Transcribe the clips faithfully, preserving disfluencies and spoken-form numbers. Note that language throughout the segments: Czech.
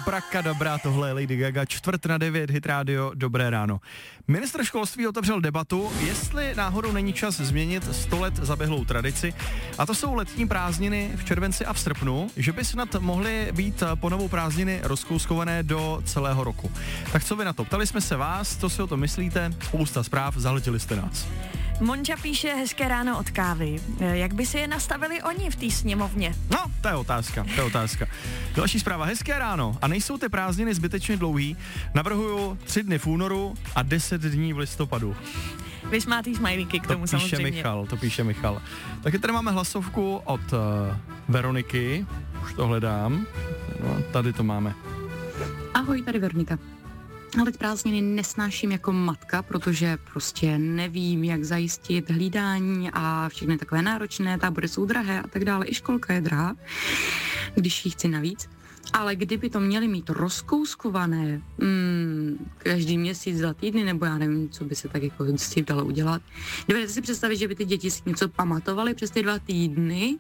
Abrakadabra, tohle je Lady Gaga, čtvrt na devět, Hit Radio, dobré ráno. Ministr školství otevřel debatu, jestli náhodou není čas změnit sto let zaběhlou tradici, a to jsou letní prázdniny v červenci a v srpnu, že by snad mohly být po novou prázdniny rozkouskované do celého roku. Tak co vy na to? Ptali jsme se vás, co si o to myslíte, spousta zpráv, zahletili jste nás. Monča píše hezké ráno od kávy. Jak by si je nastavili oni v té sněmovně? No, to je otázka, to je otázka. Další zpráva, hezké ráno. A nejsou ty prázdniny zbytečně dlouhý? Navrhuju tři dny v únoru a deset dní v listopadu. Vysmátý smajlíky k tomu to píše samozřejmě. Michal, to píše Michal. Taky tady máme hlasovku od uh, Veroniky. Už to hledám. No, tady to máme. Ahoj, tady Veronika. Ale prázdniny nesnáším jako matka, protože prostě nevím, jak zajistit hlídání a všechny takové náročné, tábory jsou drahé a tak dále. I školka je drahá, když jí chci navíc. Ale kdyby to měli mít rozkouskované hmm, každý měsíc, za týdny, nebo já nevím, co by se tak jako s tím dalo udělat. Dovedete si představit, že by ty děti si něco pamatovaly přes ty dva týdny?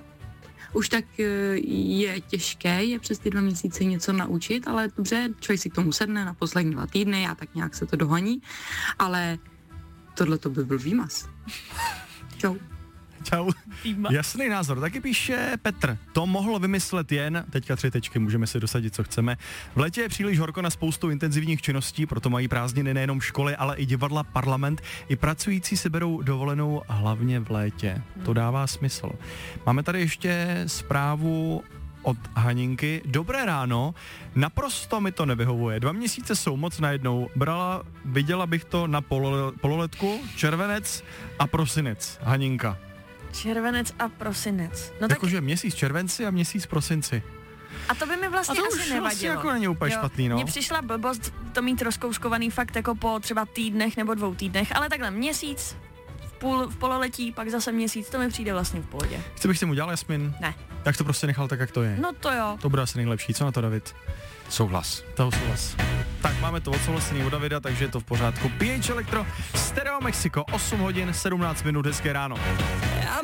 Už tak je těžké je přes ty dva měsíce něco naučit, ale dobře, člověk si k tomu sedne na poslední dva týdny a tak nějak se to dohoní, ale tohle to by byl výmaz. Čau. Čau. Jasný názor. Taky píše Petr. To mohlo vymyslet jen, teďka tři tečky, můžeme si dosadit, co chceme. V létě je příliš horko na spoustu intenzivních činností, proto mají prázdniny nejenom školy, ale i divadla, parlament. I pracující si berou dovolenou hlavně v létě. To dává smysl. Máme tady ještě zprávu od Haninky. Dobré ráno, naprosto mi to nevyhovuje. Dva měsíce jsou moc najednou. Brala, viděla bych to na polo, pololetku, červenec a prosinec. Haninka. Červenec a prosinec. No Jakože tak... měsíc červenci a měsíc prosinci. A to by mi vlastně to asi už nevadilo. Vlastně jako není úplně jo. špatný, no. Mně přišla blbost to mít rozkouskovaný fakt jako po třeba týdnech nebo dvou týdnech, ale takhle měsíc, v, půl, v pololetí, pak zase měsíc, to mi přijde vlastně v pohodě. Chci bych si mu udělal, Jasmin? Ne. Tak to prostě nechal tak, jak to je. No to jo. To bude asi nejlepší. Co na to, David? Souhlas. Toho souhlas. Tak máme to odsouhlasený od Davida, takže je to v pořádku. P H Electro, Stereo Mexico, osm hodin, sedmnáct minut, hezké ráno.